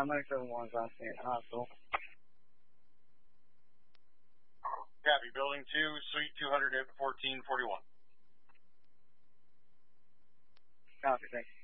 971's on scene at the hospital. Copy. Building 2, Suite 200 at 1441. Copy, thanks.